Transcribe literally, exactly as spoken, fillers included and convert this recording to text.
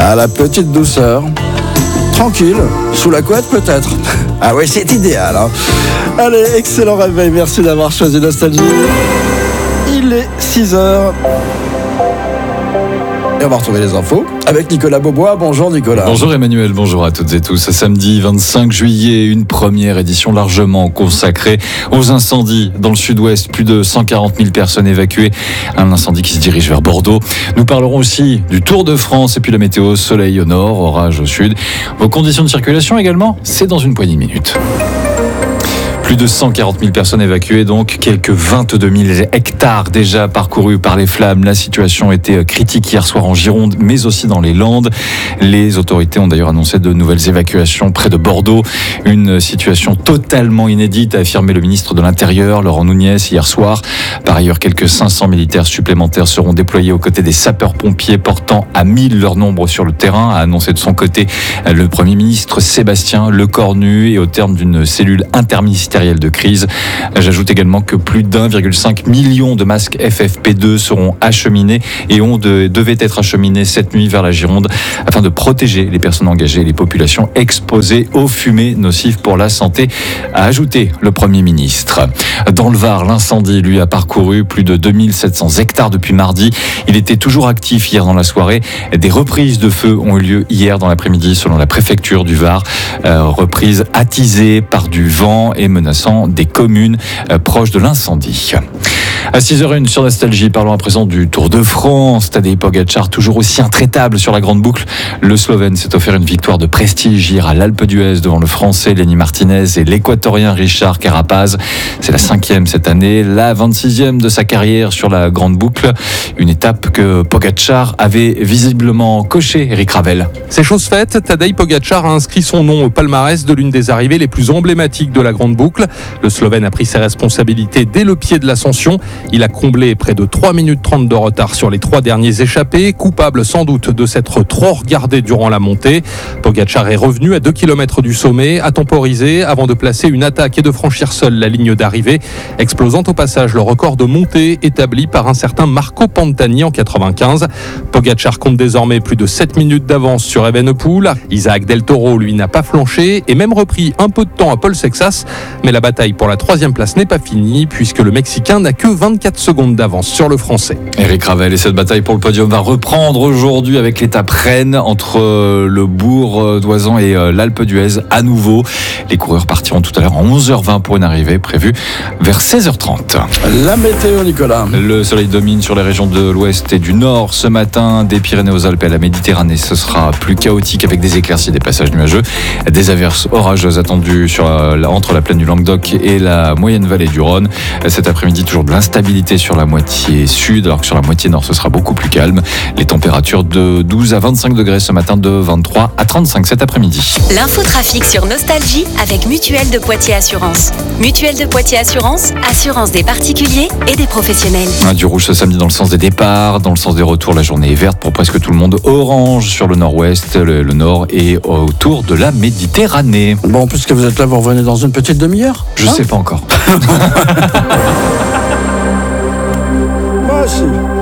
À la petite douceur. Tranquille, sous la couette peut-être. Ah oui, c'est idéal. Hein. Allez, excellent réveil, merci d'avoir choisi Nostalgie. Il est six heures. Et on va retrouver les infos avec Nicolas Beaubois. Bonjour Nicolas. Bonjour Emmanuel, bonjour à toutes et tous. Samedi vingt-cinq juillet, une première édition largement consacrée aux incendies dans le sud-ouest. Plus de cent quarante mille personnes évacuées. Un incendie qui se dirige vers Bordeaux. Nous parlerons aussi du Tour de France et puis la météo, soleil au nord, orage au sud. Vos conditions de circulation également, c'est dans une poignée de minutes. Plus de cent quarante mille personnes évacuées, donc quelques vingt-deux mille hectares déjà parcourus par les flammes. La situation était critique hier soir en Gironde, mais aussi dans les Landes. Les autorités ont d'ailleurs annoncé de nouvelles évacuations près de Bordeaux. Une situation totalement inédite, a affirmé le ministre de l'Intérieur, Laurent Nunez, hier soir. Par ailleurs, quelques cinq cents militaires supplémentaires seront déployés aux côtés des sapeurs-pompiers, portant à mille leur nombre sur le terrain, a annoncé de son côté le Premier ministre Sébastien Lecornu, et au terme d'une cellule interministérielle de crise. J'ajoute également que plus d'un virgule cinq million de masques F F P deux seront acheminés et ont de, devaient être acheminés cette nuit vers la Gironde afin de protéger les personnes engagées et les populations exposées aux fumées nocives pour la santé, a ajouté le Premier ministre. Dans le Var, l'incendie lui a parcouru plus de deux mille sept cents hectares depuis mardi. Il était toujours actif hier dans la soirée. Des reprises de feu ont eu lieu hier dans l'après-midi selon la préfecture du Var. Euh, reprises attisées par du vent et menaçant des communes euh, proches de l'incendie. À six heures zéro un sur Nostalgie, parlons à présent du Tour de France. Tadej Pogačar, toujours aussi intraitable sur la grande boucle. Le Slovène s'est offert une victoire de prestige hier à l'Alpe d'Huez devant le Français Lenny Martinez et l'Équatorien Richard Carapaz. C'est la cinquième cette année, la vingt-sixième de sa carrière sur la grande boucle. Une étape que Pogačar avait visiblement cochée, Eric Ravel. C'est chose faite, Tadej Pogačar a inscrit son nom au palmarès de l'une des arrivées les plus emblématiques de la grande boucle. Le Slovène a pris ses responsabilités dès le pied de l'ascension. Il a comblé près de trois minutes trente de retard sur les trois derniers échappés, coupable sans doute de s'être trop regardé durant la montée. Pogačar est revenu à deux kilomètres du sommet, a temporisé avant de placer une attaque et de franchir seul la ligne d'arrivée, explosant au passage le record de montée établi par un certain Marco Pantani en quatre-vingt-quinze. Pogačar compte désormais plus de sept minutes d'avance sur Evenepoel. Isaac Del Toro, lui, n'a pas flanché et même repris un peu de temps à Paul Sexas. Mais la bataille pour la troisième place n'est pas finie puisque le Mexicain n'a que vingt-quatre secondes d'avance sur le Français. Eric Ravel, et cette bataille pour le podium va reprendre aujourd'hui avec l'étape reine entre le Bourg d'Oisans et l'Alpe d'Huez à nouveau. Les coureurs partiront tout à l'heure en onze heures vingt pour une arrivée prévue vers seize heures trente. La météo, Nicolas. Le soleil domine sur les régions de l'ouest et du nord ce matin. Des Pyrénées aux Alpes et à la Méditerranée, ce sera plus chaotique avec des éclaircies, des passages nuageux. Des averses orageuses attendues sur la, entre la plaine du Languedoc et la moyenne vallée du Rhône. Cet après-midi, toujours de l'instabilité sur la moitié sud, alors que sur la moitié nord, ce sera beaucoup plus calme. Les températures de douze à vingt-cinq degrés ce matin, de vingt-trois à trente-cinq cet après-midi. L'infotrafic sur Nostalgie avec Mutuelle de Poitiers Assurance. Mutuelle de Poitiers Assurance, assurance des particuliers et des professionnels. Du rouge ce samedi dans le sens des départs, dans le sens des retours, la journée est verte pour presque tout le monde. Orange sur le nord-ouest, le, le nord et autour de la Méditerranée. Bon, puisque vous êtes là, vous revenez dans une petite demi-heure. Je hein sais pas encore. Moi aussi.